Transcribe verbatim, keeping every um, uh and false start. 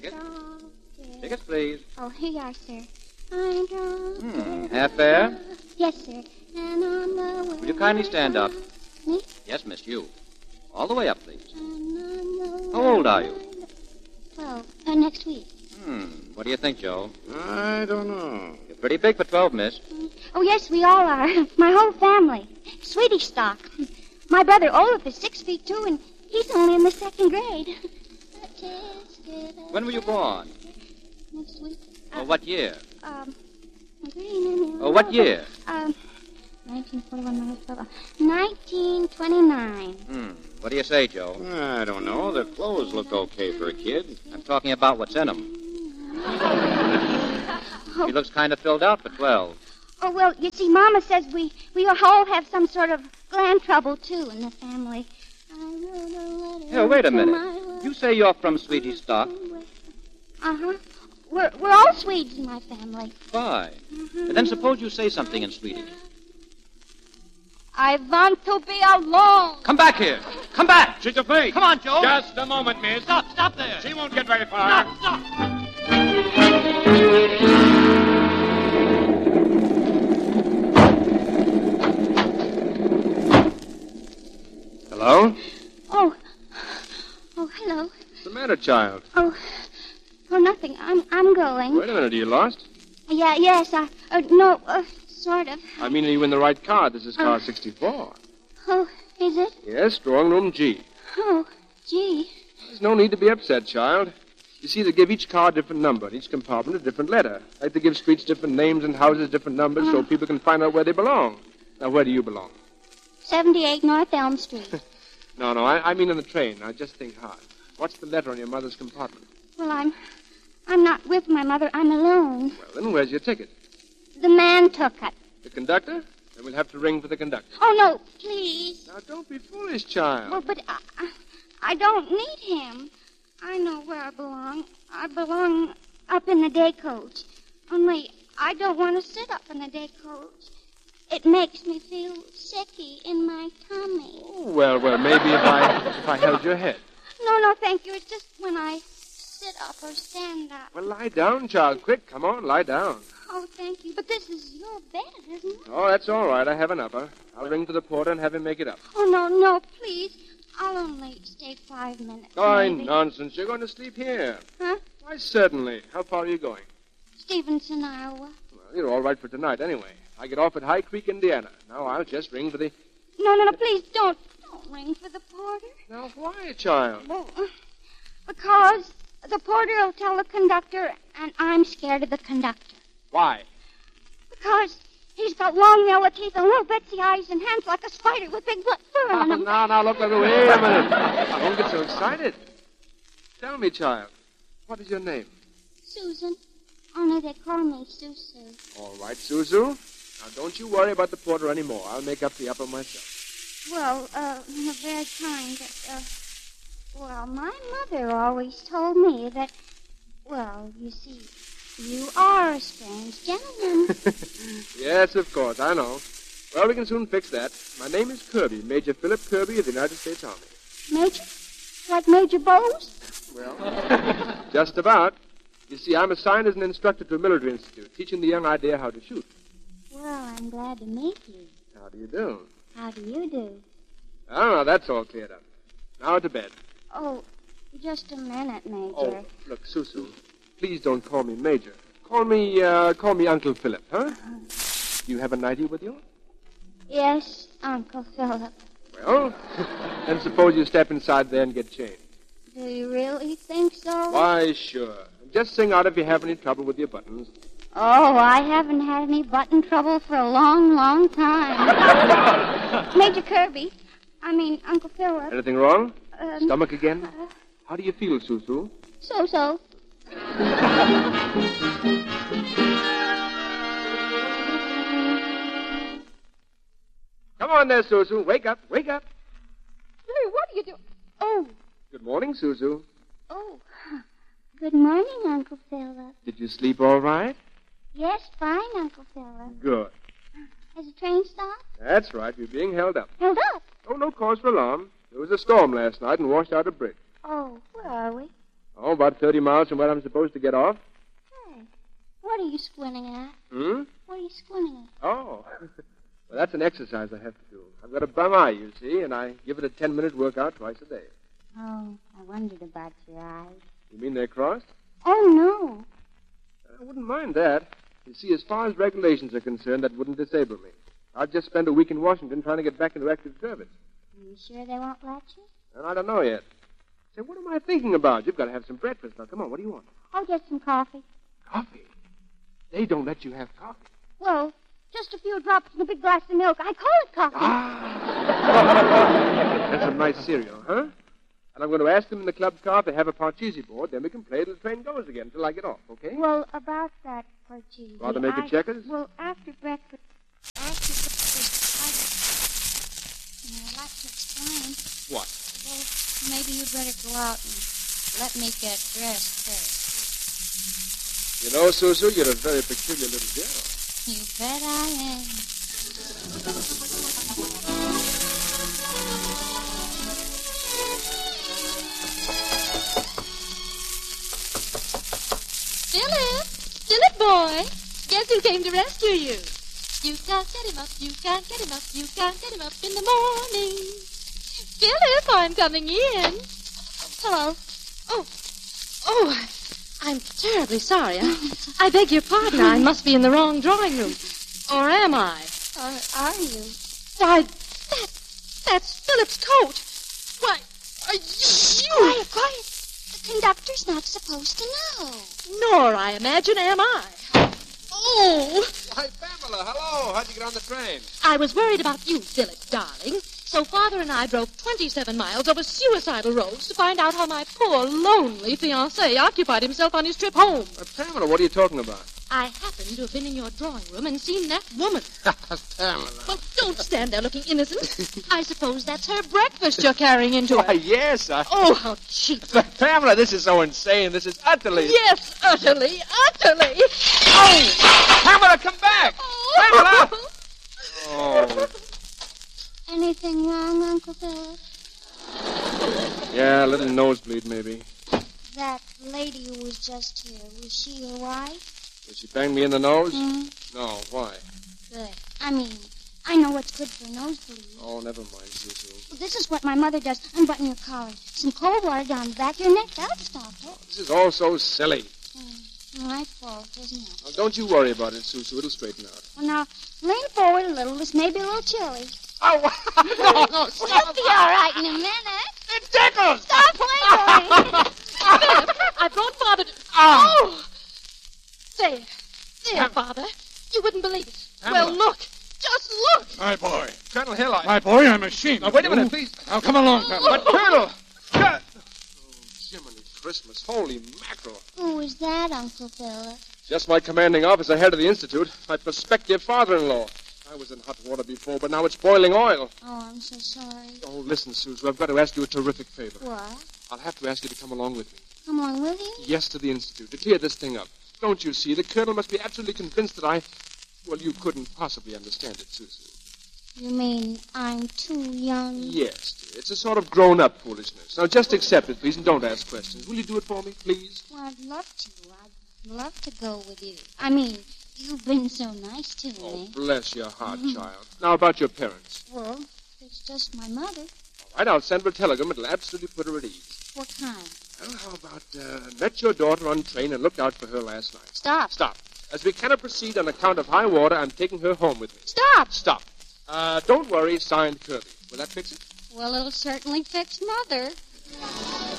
Tickets, please. Oh, here you are, sir. I don't Hmm. Half fare? Yes, sir. And on the way Would you kindly stand up? Me? Yes, miss, you. All the way up, please. How old are you? Twelve. Uh, next week. Hmm. What do you think, Joe? I don't know. You're pretty big for twelve, miss. Oh, yes, we all are. My whole family. Swedish stock. My brother Olaf is six feet two, and he's only in the second grade. When were you born? Next week. Oh, what year? Um. Oh, what year? Um. nineteen forty-one minus twelve. nineteen twenty-nine. Hmm. What do you say, Joe? I don't know. The clothes look okay for a kid. I'm talking about what's in them. She looks kind of filled out for twelve. Oh, well, you see, Mama says we, we all have some sort of gland trouble, too, in the family. Here, wait a minute. You say you're from Swedish stock? Uh-huh. We're, we're all Swedes in my family. Why? And then suppose you say something in Swedish. I want to be alone. Come back here. Come back. She's afraid. Come on, Joe. Just a moment, miss. Stop, stop there. She won't get very far. Stop, stop. Hello? Oh. Oh, hello. What's the matter, child? Oh, oh, nothing. I'm I'm going. Wait a minute. Are you lost? Yeah, yes. I, uh, no, uh, sort of. I mean, are you in the right car? This is car sixty-four. Oh, is it? Yes, drawing room G. Oh, gee. There's no need to be upset, child. You see, they give each car a different number and each compartment a different letter. Like they give streets different names and houses different numbers so people can find out where they belong. Now, where do you belong? seventy-eight North Elm Street. No, no, I, I mean on the train. Now, just think hard. What's the letter on your mother's compartment? Well, I'm I'm not with my mother. I'm alone. Well, then where's your ticket? The man took it. The conductor? Then we'll have to ring for the conductor. Oh, no, please. Now, don't be foolish, child. Well, but I, I, I don't need him. I know where I belong. I belong up in the day coach. Only I don't want to sit up in the day coach. It makes me feel sicky in my tummy. Oh, well, well, maybe if I if I held your head. No, no, thank you. It's just when I sit up or stand up. Well, lie down, child. Quick, come on, lie down. Oh, thank you. But this is your bed, isn't it? Oh, that's all right. I have an upper. I'll ring for the porter and have him make it up. Oh, no, no, please. I'll only stay five minutes. Oh, maybe. nonsense. You're going to sleep here. Huh? Why, certainly. How far are you going? Stevenson, Iowa. Well, you're all right for tonight anyway. I get off at High Creek, Indiana. Now I'll just ring for the... No, no, no, please don't. Don't ring for the porter. Now, why, child? Well, uh, because the porter will tell the conductor, and I'm scared of the conductor. Why? Because he's got long yellow teeth and little Betsy eyes and hands like a spider with big black fur on Now, them. now, now, look, look, wait a minute. Don't get so excited. Tell me, child, what is your name? Susan. Only they call me Susu. All right, Suzu. Now, don't you worry about the porter anymore. I'll make up the upper myself. Well, uh, you're very kind, but, uh, well, my mother always told me that, well, you see, you are a strange gentleman. Yes, of course, I know. Well, we can soon fix that. My name is Kirby, Major Philip Kirby of the United States Army. Major? Like Major Bowes? Well, just about. You see, I'm assigned as an instructor to a military institute, teaching the young idea how to shoot. Well, I'm glad to meet you. How do you do? How do you do? Oh, no, that's all cleared up. Now to bed. Oh, just a minute, Major. Oh, look, Susu, please don't call me Major. Call me, uh, call me Uncle Philip, huh? Uh-huh. Do you have a nightie with you? Yes, Uncle Philip. Well, then suppose you step inside there and get changed. Do you really think so? Why, sure. Just sing out if you have any trouble with your buttons. Oh, I haven't had any button trouble for a long, long time. Major Kirby. I mean, Uncle Philip. Anything wrong? Um, Stomach again? Uh, How do you feel, Susu? So-so. Come on there, Susu. Wake up. Wake up. Hey, what are you doing? Oh. Good morning, Susu. Oh. Good morning, Uncle Philip. Did you sleep all right? Yes, fine, Uncle Philip. Good. Has the train stopped? That's right. You're being held up. Held up? Oh, no cause for alarm. There was a storm last night and washed out a bridge. Oh, where are we? Oh, about thirty miles from where I'm supposed to get off. Hey, what are you squinting at? Hmm? What are you squinting at? Oh. Well, that's an exercise I have to do. I've got a bum eye, you see, and I give it a ten-minute workout twice a day. Oh, I wondered about your eyes. You mean they're crossed? Oh, no. I wouldn't mind that. You see, as far as regulations are concerned, that wouldn't disable me. I'll just spend a week in Washington trying to get back into active service. Are you sure they won't let you? And I don't know yet. Say, what am I thinking about? You've got to have some breakfast. Now, come on, what do you want? I'll get some coffee. Coffee? They don't let you have coffee. Well, just a few drops in a big glass of milk. I call it coffee. Ah! That's some nice cereal, huh? And I'm going to ask them in the club car if they have a parcheesi board. Then we can play till the train goes again until I get off, okay? Well, about that parcheesi. Want to make I, it checkers? Well, after breakfast, after breakfast, I, you know, I'd like to explain. What? Well, maybe you'd better go out and let me get dressed first. You know, Susu, you're a very peculiar little girl. You bet I am. Philip! Philip, boy! Guess who came to rescue you? You can't get him up, you can't get him up, you can't get him up in the morning. Philip, I'm coming in. Hello. Oh, oh, I'm terribly sorry. I, I beg your pardon. I must be in the wrong drawing room. Or am I? Or are you? Why, that, that's Philip's coat. Why, are you... Quiet, quiet. The conductor's not supposed to know. Nor, I imagine, am I. Oh! Hi, Pamela. Hello. How'd you get on the train? I was worried about you, Philip, darling. So Father and I drove twenty-seven miles over suicidal roads to find out how my poor, lonely fiancé occupied himself on his trip home. Uh, Pamela, what are you talking about? I happened to have been in your drawing room and seen that woman. Pamela. Well, don't stand there looking innocent. I suppose that's her breakfast you're carrying into Why, her. yes. I... Oh, how cheap. But, Pamela, this is so insane. This is utterly... Yes, utterly, utterly. Oh! Pamela, come back! Pamela! Oh. Anything wrong, Uncle Philip? Yeah, a little nosebleed, maybe. That lady who was just here, was she your wife? Did she bang me in the nose? Hmm? No, why? Good. I mean, I know what's good for a nosebleed. Oh, never mind, Susu. Well, this is what my mother does. Unbutton your collar. Some cold water down the back of your neck. That'll stop it. This is all so silly. Hmm. My fault, isn't it? Now, don't you worry about it, Susu. It'll straighten out. Well, now, lean forward a little. This may be a little chilly. Oh, no, no, Well, he'll be all right in a minute. It tickles! Stop playing. Philip, I brought Father to... Oh! There. There, Father. You wouldn't believe it. Pamela. Well, look. Just look. My boy. Colonel Hill, I... My boy, I'm ashamed. Now, of wait a you. minute, please. Now, come along, Pamela. But, Colonel... God. Oh, Jiminy Christmas. Holy mackerel. Who was that, Uncle Philip? Just my commanding officer, head of the Institute. My prospective father-in-law. I was in hot water before, but now it's boiling oil. Oh, I'm so sorry. Oh, listen, Susu, I've got to ask you a terrific favor. What? I'll have to ask you to come along with me. Come on with you? Yes, to the Institute, to clear this thing up. Don't you see? The Colonel must be absolutely convinced that I... Well, you couldn't possibly understand it, Susu. You mean I'm too young? Yes, dear. It's a sort of grown-up foolishness. Now, just accept it, please, and don't ask questions. Will you do it for me, please? Well, I'd love to. I'd love to go with you. I mean, you've been so nice to Oh, me. bless your heart, child. Now, about your parents. Well, it's just my mother. All right, I'll send her a telegram. It'll absolutely put her at ease. What kind? Well, how about, uh, met your daughter on train and looked out for her last night. Stop. Stop. As we cannot proceed on account of high water, I'm taking her home with me. Stop. Stop. Uh, don't worry, signed Kirby. Will that fix it? Well, it'll certainly fix Mother.